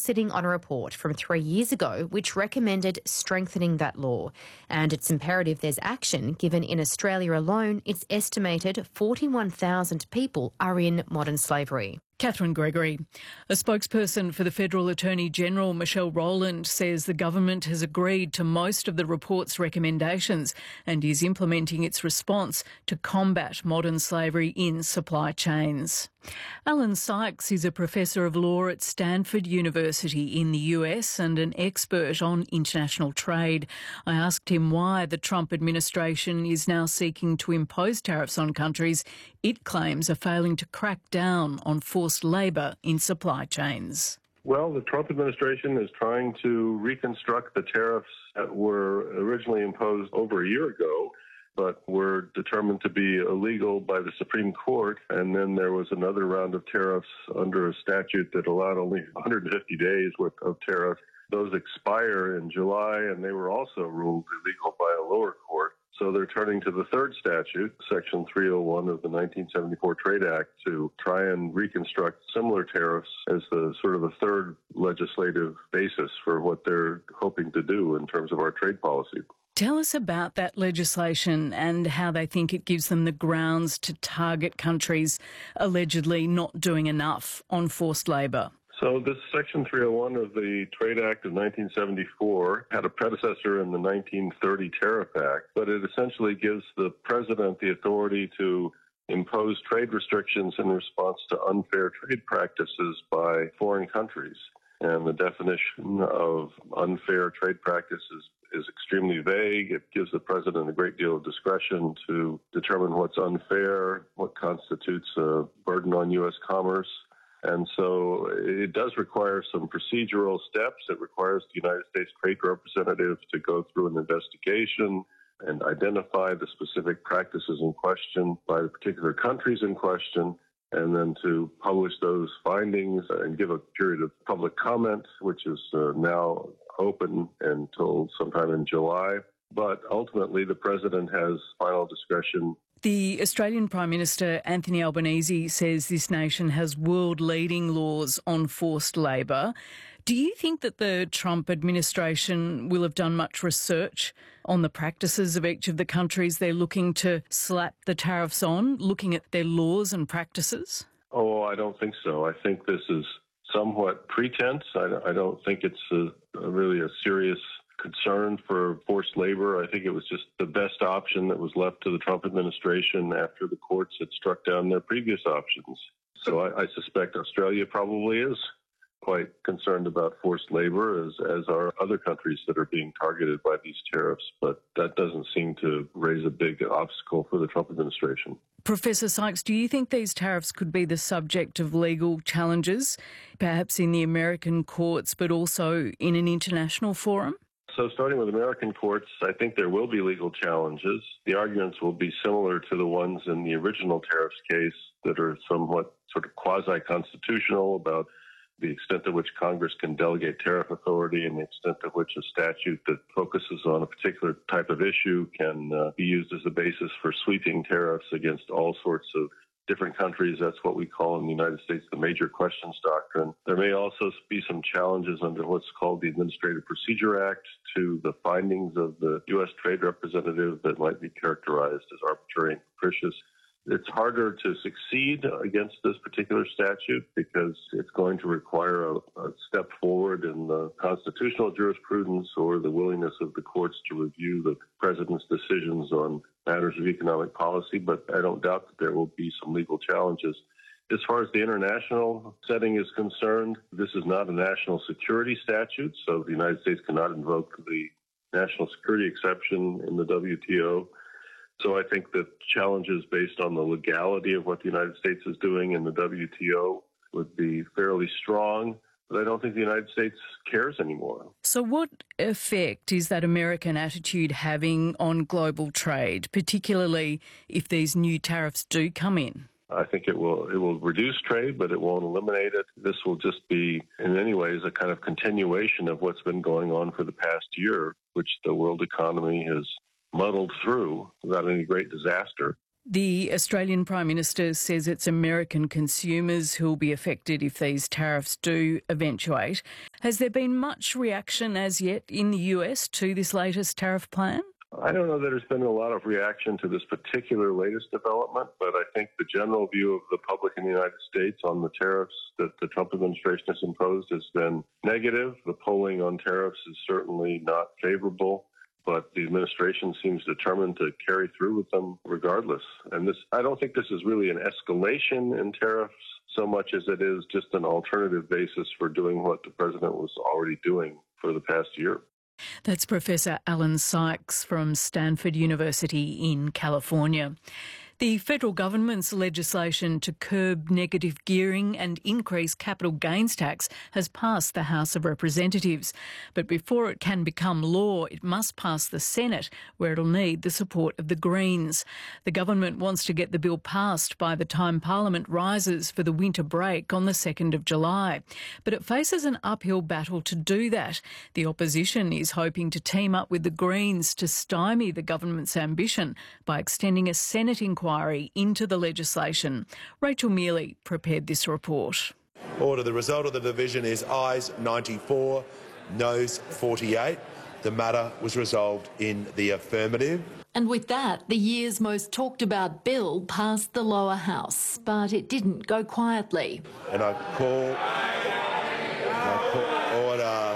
sitting on a report from 3 years ago which recommended strengthening that law. And it's imperative there's action, given in Australia alone it's estimated 41,000 people are in modern slavery. Catherine Gregory. A spokesperson for the Federal Attorney-General, Michelle Rowland, says the government has agreed to most of the report's recommendations and is implementing its response to combat modern slavery in supply chains. Alan Sykes is a professor of law at Stanford University in the US and an expert on international trade. I asked him why the Trump administration is now seeking to impose tariffs on countries it claims are failing to crack down on forced labour in supply chains. Well, the Trump administration is trying to reconstruct the tariffs that were originally imposed over a year ago, but were determined to be illegal by the Supreme Court. And then there was another round of tariffs under a statute that allowed only 150 days worth of tariff. Those expire in July, and they were also ruled illegal by a lower court. So they're turning to the third statute, Section 301 of the 1974 Trade Act, to try and reconstruct similar tariffs as the sort of a third legislative basis for what they're hoping to do in terms of our trade policy. Tell us about that legislation and how they think it gives them the grounds to target countries allegedly not doing enough on forced labour. So this Section 301 of the Trade Act of 1974 had a predecessor in the 1930 Tariff Act, but it essentially gives the president the authority to impose trade restrictions in response to unfair trade practices by foreign countries. And the definition of unfair trade practices is extremely vague. It gives the president a great deal of discretion to determine what's unfair, what constitutes a burden on U.S. commerce. And so it does require some procedural steps. It requires the United States Trade Representative to go through an investigation and identify the specific practices in question by the particular countries in question, and then to publish those findings and give a period of public comment, which is now open until sometime in July. But ultimately, the president has final discretion. The Australian Prime Minister, Anthony Albanese, says this nation has world-leading laws on forced labour. Do you think that the Trump administration will have done much research on the practices of each of the countries they're looking to slap the tariffs on, looking at their laws and practices? Oh, I don't think so. I think this is somewhat pretense. I don't think it's really a serious concern for forced labor. I think it was just the best option that was left to the Trump administration after the courts had struck down their previous options. So I suspect Australia probably is quite concerned about forced labor, as are other countries that are being targeted by these tariffs. But that doesn't seem to raise a big obstacle for the Trump administration. Professor Sykes, do you think these tariffs could be the subject of legal challenges, perhaps in the American courts, but also in an international forum? So starting with American courts, I think there will be legal challenges. The arguments will be similar to the ones in the original tariffs case that are somewhat sort of quasi-constitutional about the extent to which Congress can delegate tariff authority and the extent to which a statute that focuses on a particular type of issue can be used as a basis for sweeping tariffs against all sorts of different countries. That's what we call in the United States the major questions doctrine. There may also be some challenges under what's called the Administrative Procedure Act to the findings of the U.S. Trade Representative that might be characterized as arbitrary and capricious. It's harder to succeed against this particular statute because it's going to require a step forward in the constitutional jurisprudence or the willingness of the courts to review the president's decisions on matters of economic policy, but I don't doubt that there will be some legal challenges. As far as the international setting is concerned, this is not a national security statute, so the United States cannot invoke the national security exception in the WTO. So I think that challenges based on the legality of what the United States is doing in the WTO would be fairly strong, but I don't think the United States cares anymore. So what effect is that American attitude having on global trade, particularly if these new tariffs do come in? I think it will reduce trade, but it won't eliminate it. This will just be, in many ways, a kind of continuation of what's been going on for the past year, which the world economy has muddled through without any great disaster. The Australian Prime Minister says it's American consumers who will be affected if these tariffs do eventuate. Has there been much reaction as yet in the US to this latest tariff plan? I don't know that there's been a lot of reaction to this particular latest development, but I think the general view of the public in the United States on the tariffs that the Trump administration has imposed has been negative. The polling on tariffs is certainly not favorable, but the administration seems determined to carry through with them regardless. And I don't think this is really an escalation in tariffs so much as it is just an alternative basis for doing what the president was already doing for the past year. That's Professor Alan Sykes from Stanford University in California. The federal government's legislation to curb negative gearing and increase capital gains tax has passed the House of Representatives. But before it can become law, it must pass the Senate, where it'll need the support of the Greens. The government wants to get the bill passed by the time Parliament rises for the winter break on the 2nd of July. But it faces an uphill battle to do that. The opposition is hoping to team up with the Greens to stymie the government's ambition by extending a Senate inquiry into the legislation. Rachel Mealy prepared this report. Order. The result of the division is ayes 94, noes 48. The matter was resolved in the affirmative. And with that, the year's most talked about bill passed the lower house, but it didn't go quietly. And I call order.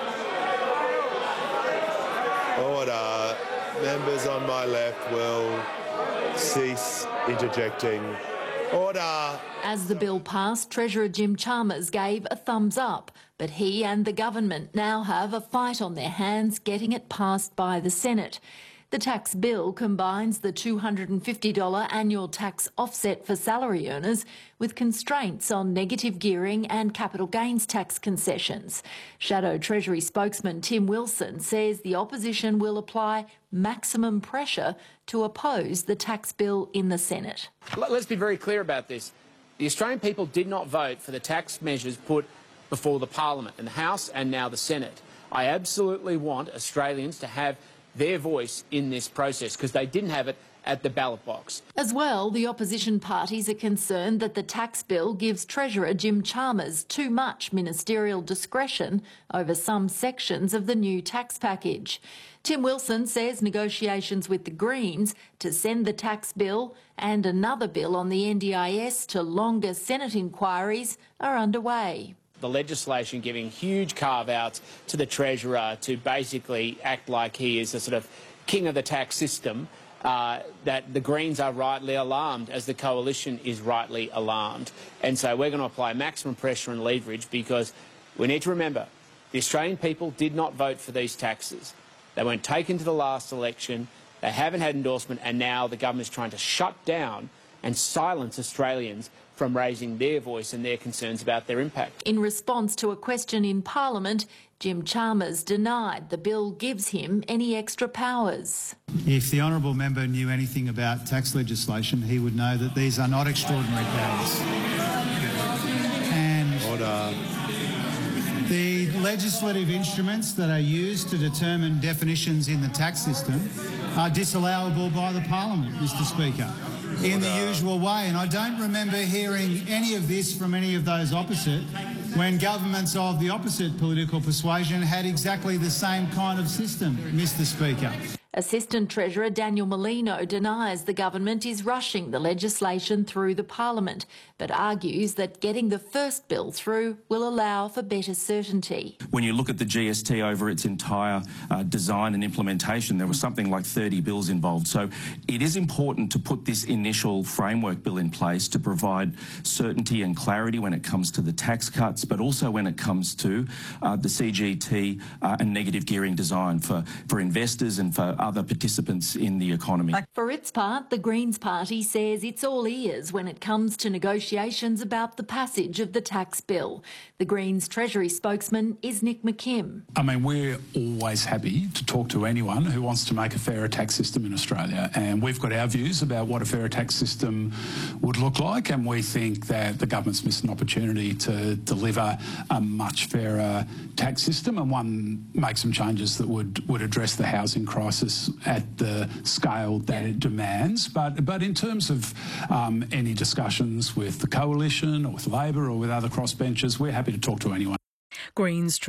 Order. Members on my left will cease interjecting. Order. As the bill passed, Treasurer Jim Chalmers gave a thumbs up, but he and the government now have a fight on their hands getting it passed by the Senate. The tax bill combines the $250 annual tax offset for salary earners with constraints on negative gearing and capital gains tax concessions. Shadow Treasury spokesman Tim Wilson says the opposition will apply maximum pressure to oppose the tax bill in the Senate. Let's be very clear about this. The Australian people did not vote for the tax measures put before the Parliament, in the House and now the Senate. I absolutely want Australians to have their voice in this process because they didn't have it at the ballot box. As well, the opposition parties are concerned that the tax bill gives Treasurer Jim Chalmers too much ministerial discretion over some sections of the new tax package. Tim Wilson says negotiations with the Greens to send the tax bill and another bill on the NDIS to longer Senate inquiries are underway. The legislation giving huge carve-outs to the Treasurer to basically act like he is the sort of king of the tax system, that the Greens are rightly alarmed, as the coalition is rightly alarmed. And so we're going to apply maximum pressure and leverage because we need to remember the Australian people did not vote for these taxes. They weren't taken to the last election, they haven't had endorsement, and now the government is trying to shut down and silence Australians from raising their voice and their concerns about their impact. In response to a question in Parliament, Jim Chalmers denied the bill gives him any extra powers. If the honourable member knew anything about tax legislation, he would know that these are not extraordinary powers. And Order. the legislative instruments that are used to determine definitions in the tax system are disallowable by the Parliament, Mr Speaker, in the usual way. And I don't remember hearing any of this from any of those opposite when governments of the opposite political persuasion had exactly the same kind of system, Mr Speaker. Assistant Treasurer Daniel Molino denies the government is rushing the legislation through the Parliament, but argues that getting the first bill through will allow for better certainty. When you look at the GST over its entire design and implementation, there was something like 30 bills involved. So it is important to put this initial framework bill in place to provide certainty and clarity when it comes to the tax cuts, but also when it comes to the CGT and negative gearing design for investors and for other participants in the economy. For its part, the Greens party says it's all ears when it comes to negotiations about the passage of the tax bill. The Greens Treasury spokesman is Nick McKim. I mean, we're always happy to talk to anyone who wants to make a fairer tax system in Australia, and we've got our views about what a fairer tax system would look like, and we think that the government's missed an opportunity to deliver a much fairer tax system and one make some changes that would address the housing crisis justice at the scale that it demands. But in terms of any discussions with the Coalition or with Labor or with other crossbenchers, we're happy to talk to anyone. Greens